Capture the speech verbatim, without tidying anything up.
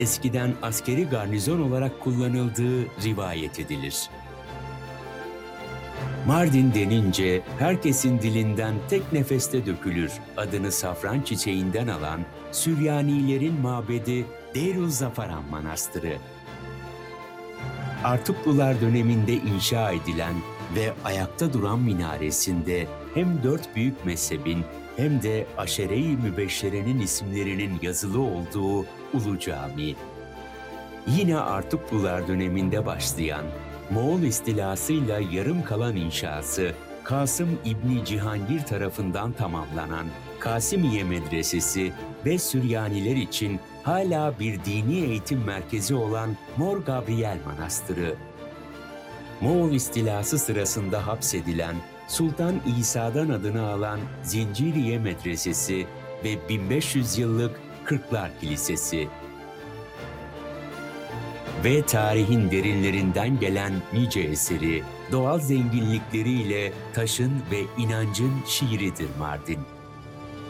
eskiden askeri garnizon olarak kullanıldığı rivayet edilir. Mardin denince herkesin dilinden tek nefeste dökülür adını safran çiçeğinden alan Süryanilerin mabedi Deirüzzafaran Manastırı. Artuklular döneminde inşa edilen ve ayakta duran minaresinde hem dört büyük mezhebin hem de Aşere-i Mübeşşere'nin isimlerinin yazılı olduğu Ulu Cami. Yine Artuklular döneminde başlayan, Moğol istilasıyla yarım kalan inşası, Kasım İbni Cihangir tarafından tamamlanan Kasimiye Medresesi ve Süryaniler için hala bir dini eğitim merkezi olan Mor Gabriel Manastırı. Moğol istilası sırasında hapsedilen Sultan İsa'dan adını alan Zinciriye Medresesi ve bin beş yüz yıllık Kırklar Kilisesi. Ve tarihin derinlerinden gelen nice eseri, doğal zenginlikleriyle taşın ve inancın şiiridir Mardin.